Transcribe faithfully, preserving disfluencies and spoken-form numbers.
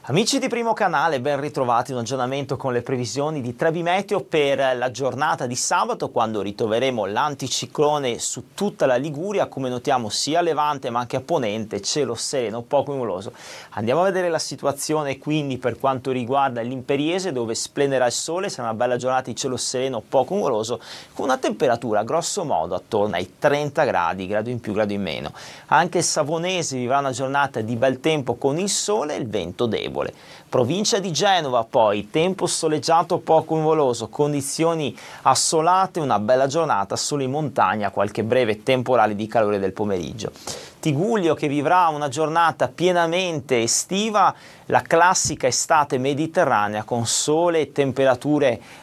Amici di Primo Canale, ben ritrovati in un aggiornamento con le previsioni di Trebi Meteo per la giornata di sabato, quando ritroveremo l'anticiclone su tutta la Liguria, come notiamo sia a levante ma anche a ponente, cielo sereno, poco nuvoloso. Andiamo a vedere la situazione quindi per quanto riguarda l'Imperiese, dove splenderà il sole, sarà una bella giornata di cielo sereno, poco nuvoloso, con una temperatura grosso modo attorno ai trenta gradi, grado in più, grado in meno. Anche il Savonese vivrà una giornata di bel tempo con il sole e il vento debole. Provincia di Genova poi, tempo soleggiato poco nuvoloso, condizioni assolate, una bella giornata solo in montagna, qualche breve temporale di calore del pomeriggio. Tigullio che vivrà una giornata pienamente estiva, la classica estate mediterranea con sole e temperature